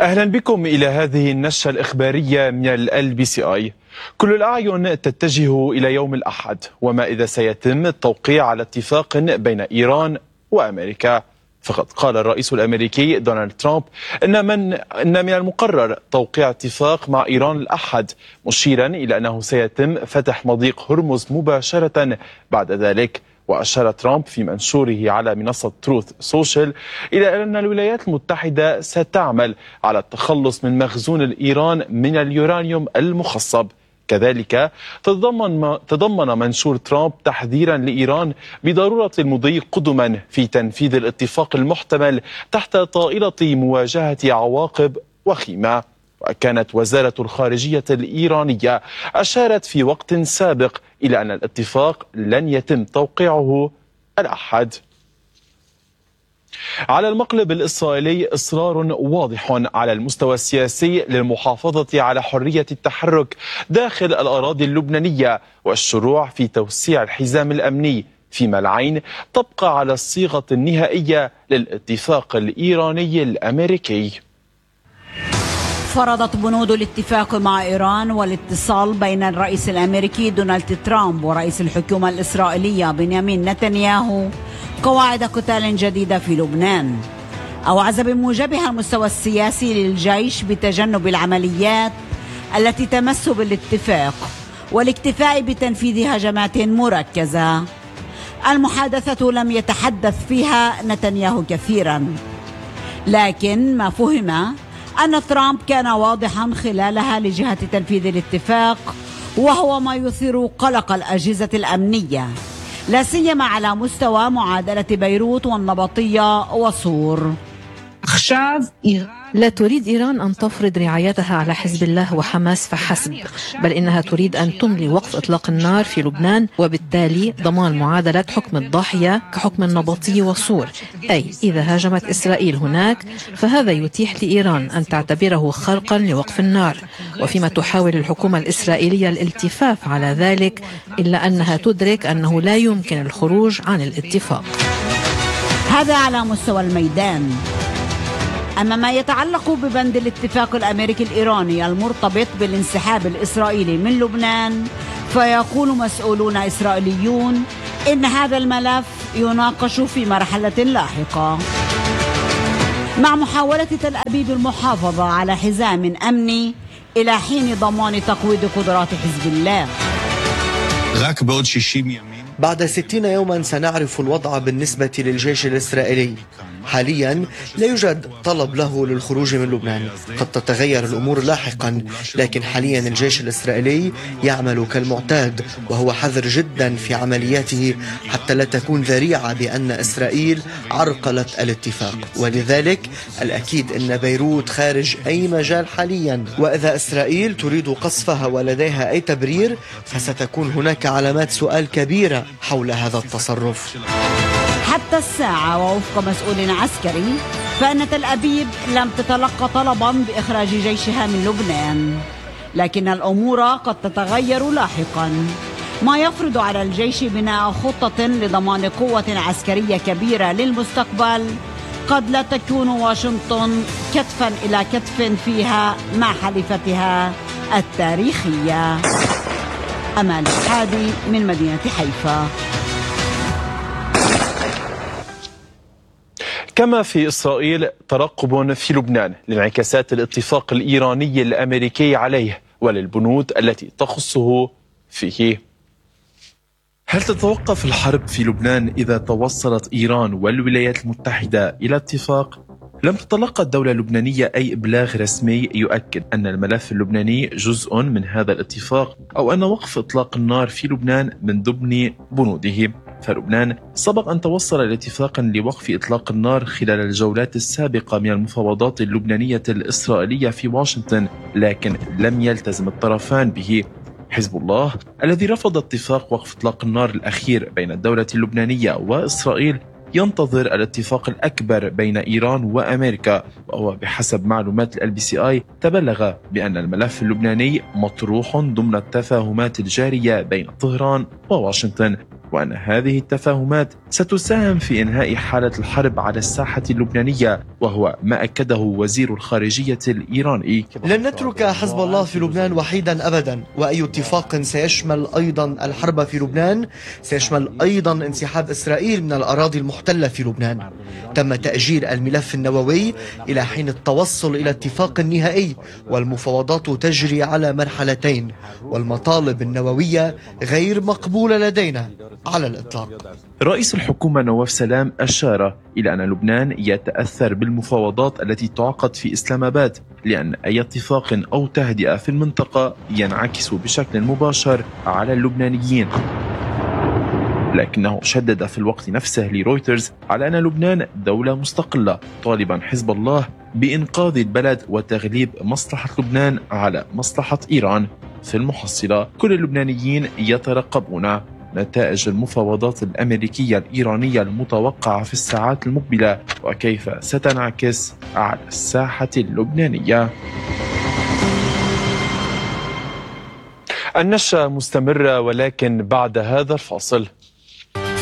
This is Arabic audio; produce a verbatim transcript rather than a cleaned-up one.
أهلا بكم إلى هذه النشرة الإخبارية من ال بي سي آي. كل الأعين تتجه إلى يوم الأحد، وما إذا سيتم التوقيع على اتفاق بين إيران وأمريكا. فقد قال الرئيس الأمريكي دونالد ترامب إن من إن من المقرر توقيع اتفاق مع إيران الأحد، مشيرا إلى أنه سيتم فتح مضيق هرمز مباشرة بعد ذلك. وأشار ترامب في منشوره على منصة تروث سوشيال إلى أن الولايات المتحدة ستعمل على التخلص من مخزون الإيران من اليورانيوم المخصب. كذلك تضمن تضمن منشور ترامب تحذيرا لإيران بضرورة المضي قدما في تنفيذ الاتفاق المحتمل تحت طائلة مواجهة عواقب وخيمة. وكانت وزارة الخارجية الإيرانية أشارت في وقت سابق إلى أن الاتفاق لن يتم توقيعه الأحد. على المقلب الإسرائيلي إصرار واضح على المستوى السياسي للمحافظة على حرية التحرك داخل الأراضي اللبنانية والشروع في توسيع الحزام الأمني، فيما العين تبقى على الصيغة النهائية للاتفاق الإيراني الأمريكي. فرضت بنود الاتفاق مع إيران والاتصال بين الرئيس الأمريكي دونالد ترامب ورئيس الحكومة الإسرائيلية بنيامين نتنياهو قواعد قتال جديدة في لبنان، أوعز بموجبها المستوى السياسي للجيش بتجنب العمليات التي تمس بالاتفاق والاكتفاء بتنفيذ هجمات مركزة. المحادثة لم يتحدث فيها نتنياهو كثيرا، لكن ما فهم أن ترامب كان واضحا خلالها لجهة تنفيذ الاتفاق، وهو ما يثير قلق الأجهزة الأمنية، لا سيما على مستوى معادلة بيروت والنبطية وصور. لا تريد إيران أن تفرض رعايتها على حزب الله وحماس فحسب، بل إنها تريد أن تملي وقف إطلاق النار في لبنان، وبالتالي ضمان معادلة حكم الضاحية كحكم النبطي وصور. أي إذا هاجمت إسرائيل هناك فهذا يتيح لإيران أن تعتبره خرقا لوقف النار، وفيما تحاول الحكومة الإسرائيلية الالتفاف على ذلك، إلا أنها تدرك أنه لا يمكن الخروج عن الاتفاق. هذا على مستوى الميدان. أما ما يتعلق ببند الاتفاق الأمريكي الإيراني المرتبط بالانسحاب الإسرائيلي من لبنان، فيقول مسؤولون إسرائيليون إن هذا الملف يناقش في مرحلة لاحقة، مع محاولة تل أبيب المحافظة على حزام أمني إلى حين ضمان تقويض قدرات حزب الله. بعد ستين يوما سنعرف الوضع بالنسبة للجيش الإسرائيلي. حاليا لا يوجد طلب له للخروج من لبنان، قد تتغير الأمور لاحقا، لكن حاليا الجيش الإسرائيلي يعمل كالمعتاد، وهو حذر جدا في عملياته حتى لا تكون ذريعة بأن إسرائيل عرقلت الاتفاق. ولذلك الأكيد أن بيروت خارج أي مجال حاليا، وإذا إسرائيل تريد قصفها ولديها أي تبرير فستكون هناك علامات سؤال كبيرة حول هذا التصرف. حتى الساعة ووفق مسؤول عسكري فإن تل أبيب لم تتلقى طلبا بإخراج جيشها من لبنان، لكن الأمور قد تتغير لاحقا، ما يفرض على الجيش بناء خطة لضمان قوة عسكرية كبيرة للمستقبل قد لا تكون واشنطن كتفا إلى كتف فيها مع حليفتها التاريخية. أمال الحادي من مدينة حيفا. كما في إسرائيل ترقب في لبنان لانعكاسات الاتفاق الإيراني الأمريكي عليه وللبنود التي تخصه فيه. هل تتوقف الحرب في لبنان إذا توصلت إيران والولايات المتحدة إلى اتفاق؟ لم تتلقى الدولة اللبنانية أي إبلاغ رسمي يؤكد أن الملف اللبناني جزء من هذا الاتفاق أو أن وقف إطلاق النار في لبنان من ضمن بنوده. فلبنان سبق أن توصل لاتفاق لوقف إطلاق النار خلال الجولات السابقة من المفاوضات اللبنانية الإسرائيلية في واشنطن، لكن لم يلتزم الطرفان به. حزب الله الذي رفض اتفاق وقف إطلاق النار الأخير بين الدولة اللبنانية وإسرائيل ينتظر الاتفاق الأكبر بين إيران وأمريكا، وهو بحسب معلومات ال بي سي آي تبلغ بأن الملف اللبناني مطروح ضمن التفاهمات الجارية بين طهران وواشنطن. وأن هذه التفاهمات ستساهم في إنهاء حالة الحرب على الساحة اللبنانية، وهو ما أكده وزير الخارجية الإيراني. لن نترك حزب الله في لبنان وحيدا أبدا، وأي اتفاق سيشمل أيضا الحرب في لبنان سيشمل أيضا انسحاب إسرائيل من الأراضي المحتلة في لبنان. تم تأجيل الملف النووي إلى حين التوصل إلى اتفاق نهائي، والمفاوضات تجري على مرحلتين، والمطالب النووية غير مقبولة لدينا على الإطلاق. رئيس الحكومة نواف سلام أشار إلى أن لبنان يتأثر بالمفاوضات التي تعقد في إسلام آباد، لأن أي اتفاق أو تهدئة في المنطقة ينعكس بشكل مباشر على اللبنانيين. لكنه شدد في الوقت نفسه لرويترز على أن لبنان دولة مستقلة، طالبا حزب الله بإنقاذ البلد وتغليب مصلحة لبنان على مصلحة إيران. في المحصلة كل اللبنانيين يترقبون نتائج المفاوضات الأمريكية الإيرانية المتوقعة في الساعات المقبلة، وكيف ستنعكس على الساحة اللبنانية. النشرة مستمرة، ولكن بعد هذا الفاصل.